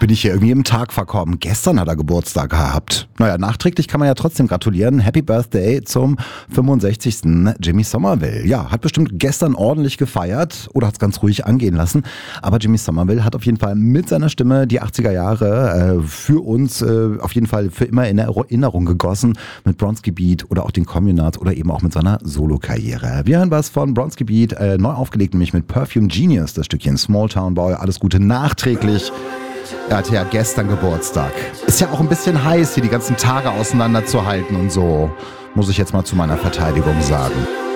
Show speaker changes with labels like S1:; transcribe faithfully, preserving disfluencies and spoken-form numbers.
S1: bin ich hier irgendwie im Tag verkommen. Gestern hat er Geburtstag gehabt. Naja, nachträglich kann man ja trotzdem gratulieren. Happy Birthday zum fünfundsechzigsten Jimmy Somerville. Ja, hat bestimmt gestern ordentlich gefeiert oder hat es ganz ruhig angehen lassen. Aber Jimmy Somerville hat auf jeden Fall mit seiner Stimme die achtziger Jahre äh, für uns äh, auf jeden Fall für immer in Erinnerung gegossen. Mit Bronski Beat oder auch den Communards oder eben auch mit seiner Solo-Karriere. Wir hören was von Bronski Beat, äh, neu aufgelegt, nämlich mit Perfume Genius, das Stückchen Small Town Boy. Alles Gute nachträglich. Er hatte ja gestern Geburtstag. Ist ja auch ein bisschen heiß, hier die ganzen Tage auseinanderzuhalten und so. Muss ich jetzt mal zu meiner Verteidigung sagen.